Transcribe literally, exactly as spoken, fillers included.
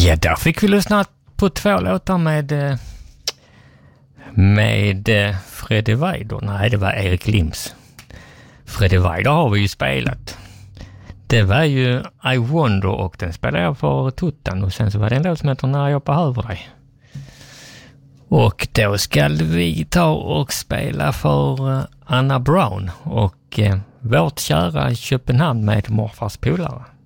Ja, där fick vi lyssna på två låtar med med Freddie Weider. Nej, det var Erik Lims. Freddie Weider har vi ju spelat. Det var ju I Wonder och den spelade jag för Tuttan, och sen så var det en låt som heter När jag behöver dig. Och då ska vi ta och spela för Anna Brown och eh, vårt kära Köpenhamn med morfars polare.